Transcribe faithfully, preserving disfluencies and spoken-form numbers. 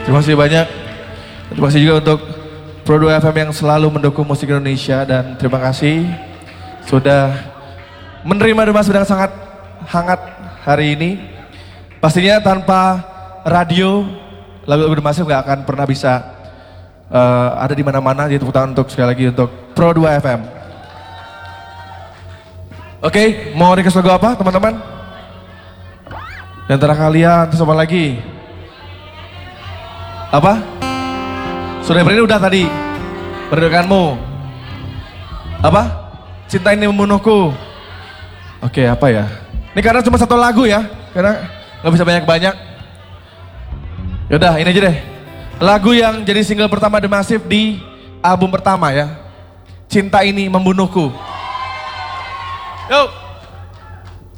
Terima kasih banyak. Terima kasih juga untuk Pro dua F M yang selalu mendukung musik Indonesia, dan terima kasih sudah menerima Demas sedang sangat hangat hari ini. Pastinya tanpa radio lagu-lagu Demas nggak akan pernah bisa uh, ada di mana-mana. Jadi tepuk tangan untuk sekali lagi untuk Pro dua F M. Oke, okay, mau request lagu apa teman-teman? Di antara kalian, terus apa lagi? Apa? Sudah beri udah tadi. Merindukanmu. Apa? Cinta ini membunuhku. Oke, okay, apa ya? Ini karena cuma satu lagu ya, karena nggak bisa banyak-banyak. Yaudah, ini aja deh. Lagu yang jadi single pertama The Massive di album pertama ya. Cinta ini membunuhku. Yuk.